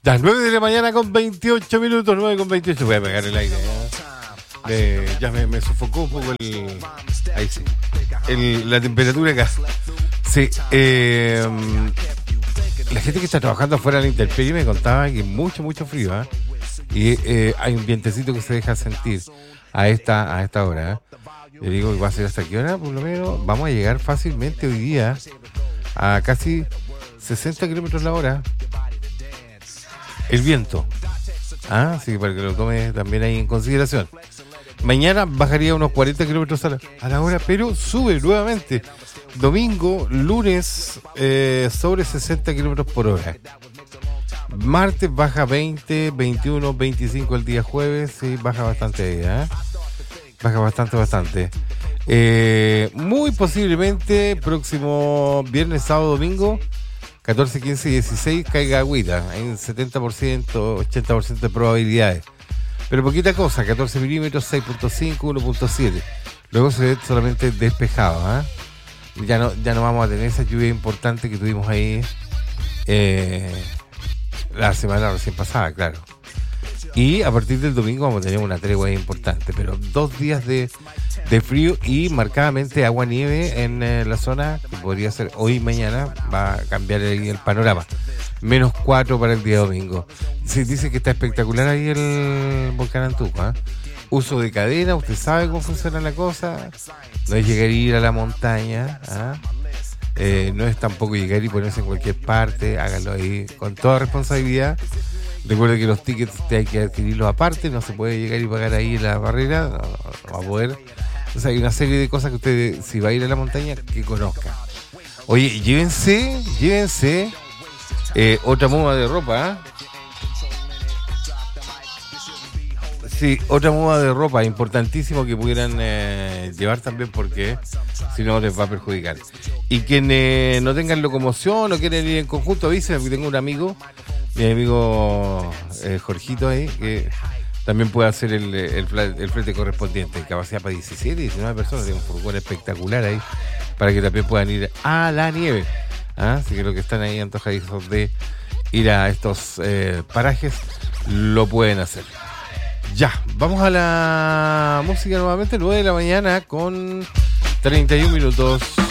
Las 9 de la mañana con 28 minutos, 9 con 28. Voy a pegar el aire. Ya me sofocó un poco el. Ahí sí. La temperatura acá. Sí. La gente que está trabajando afuera de la intemperie me contaba que mucho frío. Y hay un vientecito que se deja sentir a esta hora. Le digo que va a ser hasta qué hora, por lo menos. Vamos a llegar fácilmente hoy día a casi 60 kilómetros la hora. El viento. Sí, para que lo tome también ahí en consideración. Mañana bajaría unos 40 kilómetros a la hora, pero sube nuevamente. Domingo, lunes, sobre 60 kilómetros por hora. Martes baja 20, 21, 25 el día jueves. Sí, baja bastante ahí, Baja bastante. Muy posiblemente próximo viernes, sábado, domingo 14, 15 y 16 caiga agüita. Hay un 70%, 80% de probabilidades. Pero poquita cosa, 14 milímetros, 6.5, 1.7. Luego se ve solamente despejado. Ya no vamos a tener esa lluvia importante que tuvimos ahí la semana recién pasada, claro. Y a partir del domingo vamos a tener una tregua importante, pero 2 días de frío y marcadamente agua-nieve en la zona, que podría ser hoy y mañana, va a cambiar el panorama. -4 para el día domingo. Se dice que está espectacular ahí el volcán Antuco. Uso de cadena, usted sabe cómo funciona la cosa. No es llegar y ir a la montaña. No es tampoco llegar y ponerse en cualquier parte. Háganlo ahí con toda responsabilidad. Recuerde que los tickets hay que adquirirlos aparte, no se puede llegar y pagar ahí en la barrera, no va a poder. Entonces hay una serie de cosas que usted, si va a ir a la montaña, que conozca. Oye, llévense otra muda de ropa. Sí, otra muda de ropa, importantísimo que pudieran llevar también, porque si no les va a perjudicar. Y quienes no tengan locomoción o quieren ir en conjunto, avísenme, porque tengo un amigo, mi amigo Jorgito ahí, que también puede hacer el flete correspondiente, capacidad para 17, 19 personas, tiene un furgón espectacular ahí, para que también puedan ir a la nieve. Así que los que están ahí antojadizos de ir a estos parajes, lo pueden hacer. Ya, vamos a la música nuevamente, 9 de la mañana con 31 minutos.